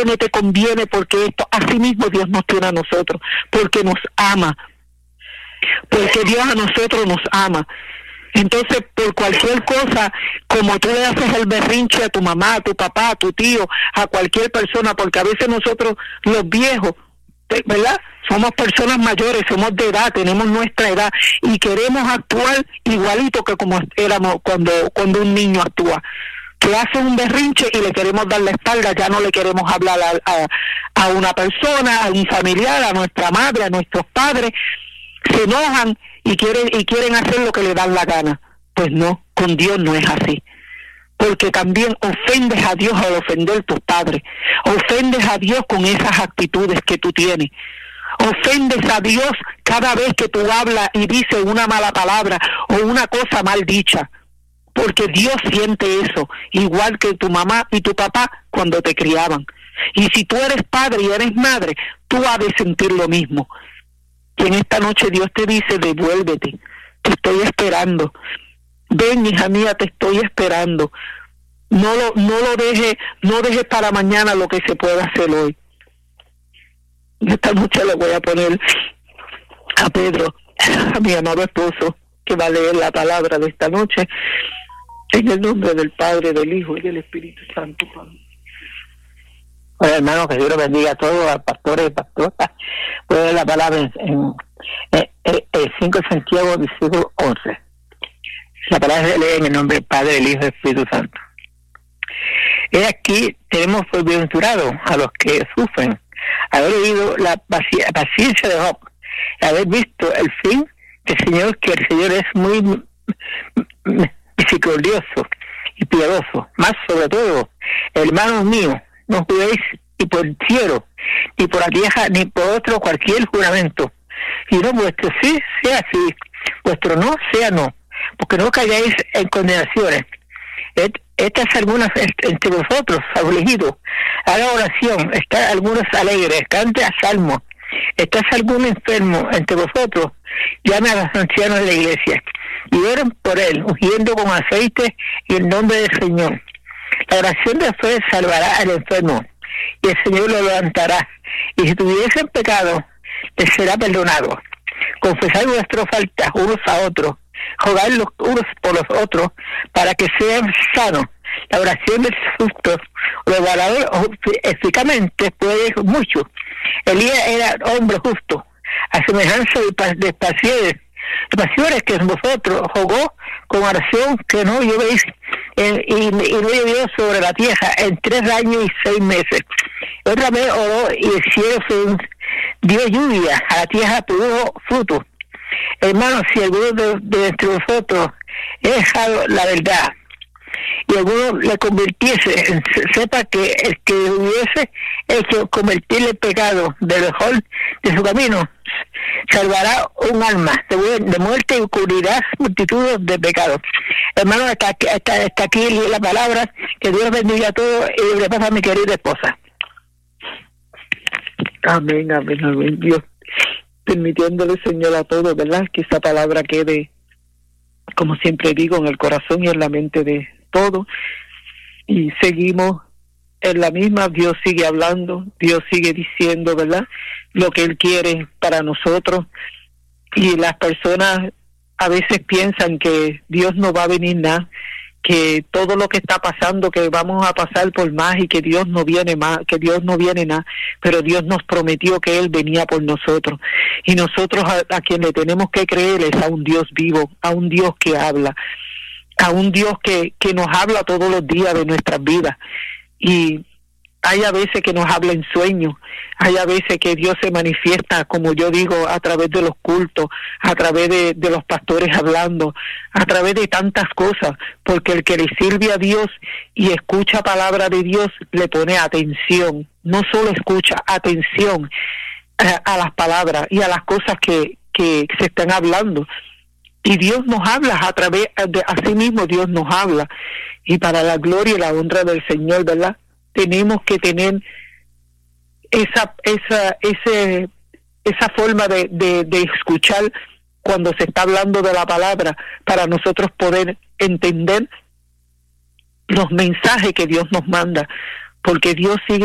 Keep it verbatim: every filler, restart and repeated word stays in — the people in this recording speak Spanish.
te conviene porque esto, así mismo Dios nos tiene a nosotros, porque nos ama, porque Dios a nosotros nos ama. Entonces, por cualquier cosa, como tú le haces el berrinche a tu mamá, a tu papá, a tu tío, a cualquier persona, porque a veces nosotros, los viejos, ¿verdad?, somos personas mayores, somos de edad, tenemos nuestra edad y queremos actuar igualito que como éramos cuando, cuando un niño actúa. Que hace un berrinche y le queremos dar la espalda, ya no le queremos hablar a, a, a una persona, a un familiar, a nuestra madre, a nuestros padres, se enojan y quieren y quieren hacer lo que le dan la gana. Pues no, con Dios no es así, porque también ofendes a Dios al ofender a tus padres, ofendes a Dios con esas actitudes que tú tienes, ofendes a Dios cada vez que tú hablas y dices una mala palabra o una cosa mal dicha, porque Dios siente eso, igual que tu mamá y tu papá cuando te criaban. Y si tú eres padre y eres madre, tú has de sentir lo mismo. Y en esta noche Dios te dice, devuélvete, te estoy esperando. Ven, hija mía, te estoy esperando. No lo, no lo dejes, no dejes para mañana lo que se pueda hacer hoy. Esta noche le voy a poner a Pedro, a mi amado esposo, que va a leer la palabra de esta noche, en el nombre del Padre, del Hijo y del Espíritu Santo. Bueno, hermano, que Dios lo bendiga a todos, a pastores y pastoras. Voy a leer la palabra en, en, en, en el cinco de Santiago, versículo once. La palabra se lee en el nombre del Padre, del Hijo y del Espíritu Santo. He aquí, tenemos por bienaventurados a los que sufren, haber oído la paciencia de Job, haber visto el fin del Señor, que el Señor es muy misericordioso y piadoso. Más sobre todo, hermanos míos, no juréis ni por el cielo, ni por la tierra, ni por otro cualquier juramento, sino vuestro sí sea sí, vuestro no sea no, porque no caigáis en condenaciones. Estas algunas entre vosotros afligidos, haga oración, está algunos alegres, cante a salmo. ¿Estás algún enfermo entre vosotros? Llame a los ancianos de la iglesia y oren por él, ungiendo con aceite en el nombre del Señor. La oración de fe salvará al enfermo y el Señor lo levantará. Y si tuviesen pecado, les será perdonado. Confesad vuestras faltas unos a otros, rogad los unos por los otros para que sean sanos. La oración del justo lo eficazmente puede mucho. Elías era hombre justo, a semejanza de pasiones, de pasiones que vosotros jugó con oración que no llovéis eh, y, y no llovió sobre la tierra en tres años y seis meses. Otra vez oró y el cielo se dio lluvia, a la tierra produjo fruto. Hermanos, si alguno de, de entre vosotros he dejado la verdad y alguno le convirtiese, sepa que el que hubiese hecho convertirle el pecado del mejor de su camino, salvará un alma de, de muerte y cubrirá multitudes de pecados. Hermano, está, está, está aquí la palabra. Que Dios bendiga a todos y le pasa a mi querida esposa. Amén, amén, amén. Dios permitiéndole, Señor, a todos, ¿verdad?, que esa palabra quede, como siempre digo, en el corazón y en la mente de todos. Y seguimos en la misma. Dios sigue hablando, Dios sigue diciendo, ¿verdad?, lo que Él quiere para nosotros. Y las personas a veces piensan que Dios no va a venir nada, que todo lo que está pasando, que vamos a pasar por más y que Dios no viene más, que Dios no viene nada, pero Dios nos prometió que Él venía por nosotros. Y nosotros a, a quien le tenemos que creer es a un Dios vivo, a un Dios que habla, a un Dios que, que nos habla todos los días de nuestras vidas. Y hay a veces que nos habla en sueños, hay a veces que Dios se manifiesta, como yo digo, a través de los cultos, a través de, de los pastores hablando, a través de tantas cosas, porque el que le sirve a Dios y escucha palabra de Dios le pone atención, no solo escucha, atención a, a las palabras y a las cosas que, que se están hablando. Y Dios nos habla a través de, así mismo Dios nos habla, y para la gloria y la honra del Señor, ¿verdad?, tenemos que tener esa esa ese esa forma de, de, de escuchar cuando se está hablando de la palabra, para nosotros poder entender los mensajes que Dios nos manda, porque Dios sigue